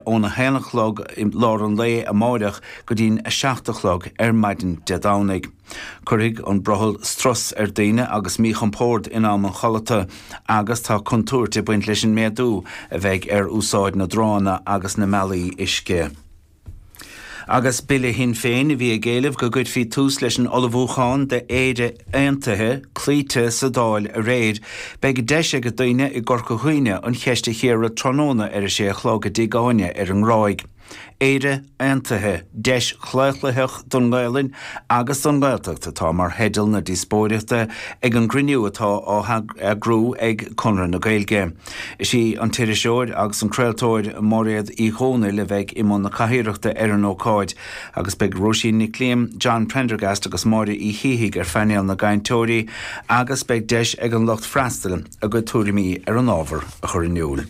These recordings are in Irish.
óna héanachlog lár an lé a máireach go dtín a 16chlog maidin de dánaigh. Curig an brothal stros daine agus míchampórt in am an cholata agus tá contúirte buint leis an méadú a bheith úsáid na drána agus na mealaí isce. Agus bille hin féin bhí a géalamh go gcuid fí tús leis an olabhúcháin de éide aontaithe clíte sa dáil a réad beag deise go daine I gorcha chuoine an cheiste chéar a tróna ar a sé chlága dígáine ar an ráig. Éide aontaithe deis chléitlatheach don Gaelin agus don Gaelteacht atá mar hedal na díspóireachta ag an griniú atá á grú ag conran na Gaeilge. Is sí an tíiriseoid agus an creaaltóid móréad I chóna le bheith imón na caitheoireachta ar an ócáid agus beag Roisin Ní Cliam, John Prendergast agus móra I híigh ar feineal na gaiintóirí agus beag deis ag an locht freastal a go túrimí ar an ábhar a chur inniuúil.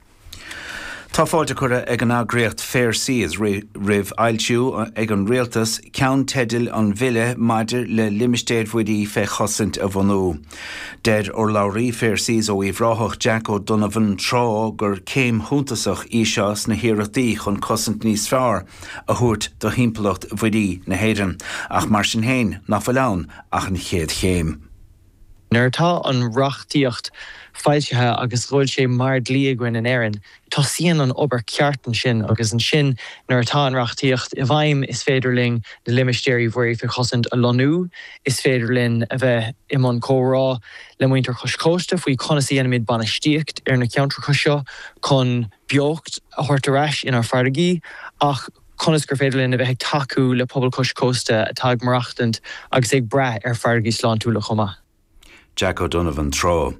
Tá fáilte cura ag an agréocht Fair Seas rih ailtiú ag an rialtas ceann tedal an bhile maidir le limistéad bhuidí fé chosint a bhanú. Dead or Lowry Fair Seas ó bhráthach Jack O'Donovan trá gur céim thúntasach íseas na hiarachtaí chun cosint níos fearr a thuairt do himpeallacht bhuidí na héireann ach mar sin héin nach bhfuil ach an chéad chéim. Nuair tá an rachtaíocht fáiltethe agus ghfuil sé mar dlí a gcuin an éireann, tá síon an obair ceartan sin agus an sin nuair atá an rachtaíocht I bhaim is féidirling na limistéirí bhuirí fé chosint a lonú, is féidirlinn a bheith imón córá le muintear choscóiste faoi conasaí anamid banistíocht ar na ceantar seo chun beocht a thuirtarais in ar fardaigí ach conas gur féidirlinn a bheith taú le pobl coscóiste atá ag marachtant agus ag breith ar fardaigí sláintú le chuma. Jack O'Donovan trá.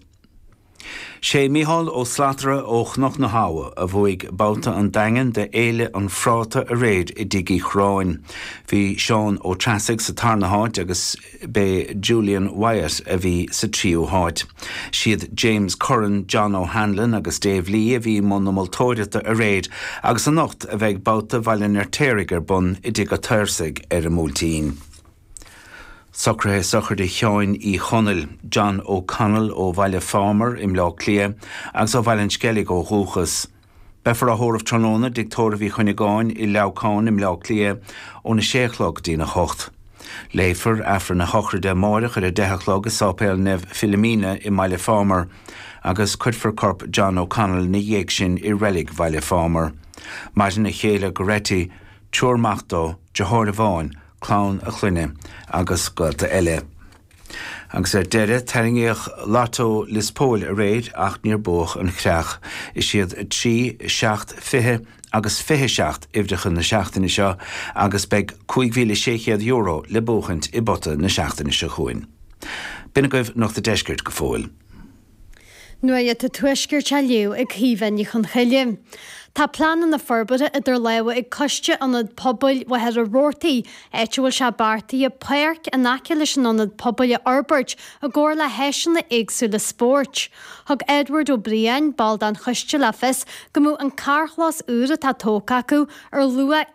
Sé Mícheál ó Slatra ó Chnoch na Hawa a bhuaig bouta an dagan de éile an fráta a réid I dtí chráin. Bhí Seán ó Trasig sa Tarnaháid agus bé Julian Wyatt a bhí sa tríúháid. Siad James Curran, John O'Hanlon agus Dave Lee a bhí món na moltóireachta a réid agus an nocht a bheith bouta bhailin ar téirigh ar bun I dtí go tuirsigh ar a múltíín. Socrathe sochar de cheáin I chonil John O'Connell ó Bhaile Farmer im lá clia agus ó Bhailin Skellig ó Rúchas. Befar a thóramh tróna dictóra bhí chuineáin I leabháin im lá clia ó na séchlog dína chocht. Léifar afar na chochra de máireach ar a dethechlog is sápéil nef Philomena I Bhaile Farmer agus cuidfar corp John O'Connell na dhéag sin I relic Bhaile Farmer. Maidin na chéile goretti Tuairmachtó Jehoir Bháin clán a chluine agus goilta eile. Agus deire taringíoch Lotto Lispóil a réid ach níor bóch an chreach is siad 3, 7, 5 agus 27 ibhdachan na seachtaine seo agus beag €5,600 le bóchant I botta na seachtaine seo chuin. Bina goibh nach de deisgirt go fóil. Nuair a tuisgur te liú ag híhann chun chuile. Tá planan na forbada idir leha ag coiste anad pobl wahead a rórtaí éitiúil se bartaí a péirc a naci leis an anad pobl a Arbert a ggóir le heisin na éagsú le sport. Thug Edward O'Brien bald an chuiste lefis go mú an carchlas úra tá tóca acu ar lua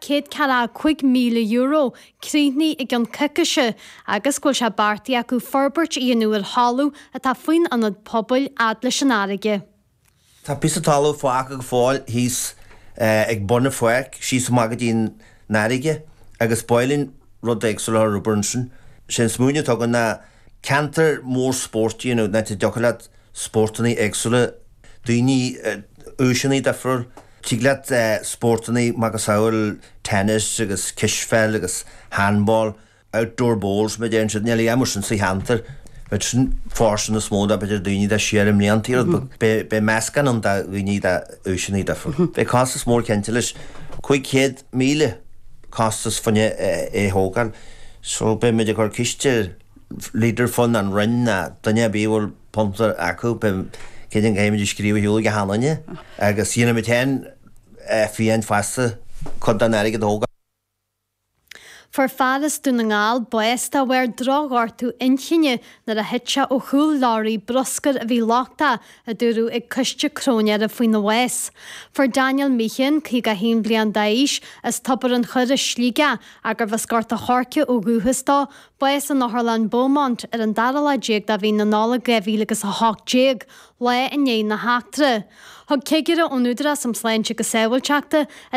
€150,000 críní ag an cucaise agus gúil se bartaí acu forbert íonúil hallú a tá faoin anad pobl ad leis an áige. Tá písa talú fáach go fáil hís ag bonna foiach sí sa magadín náige agus bailinn rud éagsúla Rubernson sin smúine tugan na cantar mór sportí na te deochalaat sportaní éagsúla daoine úisinaí defur tíglaat sportaní magasáil tennis agus kisfel agus handball outdoor bowls me déan sin neala emerson sa hantar But forsen na smóda beidir daoine de siar im líontíad be meascan an da daoine de úisinaí defur. Be costas mór centilis 500,000 costas fanne hógan so be meidir gur ciste líder fan an rinne danne bíhil pontar acu be céan géimiidir scríomh hiúla go hálaine agus síana mit hen fian fasta chud an aige hógan. For fadas dún ngáil buesta bhar drogartú inchinne na a hitse ó chúil láirí broscar a bhí láchta a dúrú ag cuiste crónear a faoin na Wes. For Daniel Michan cí a hín blian daís as tapar an chur a slíga agur bheits gart a chorce ó gúhastá bues an Northern Beaumont ar an darala déag da bhí na nála gehí agus a hach déag le in éon na hátre. Thg céigeire ónúdra sam sléinte go saohailte